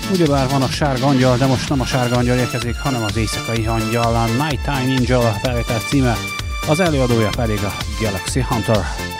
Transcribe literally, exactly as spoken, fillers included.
Ugyebár van a sárga angyal, de most nem a sárga angyal érkezik, hanem az éjszakai angyal, a Nighttime Angel felvétel címe, az előadója pedig a Galaxy Hunter.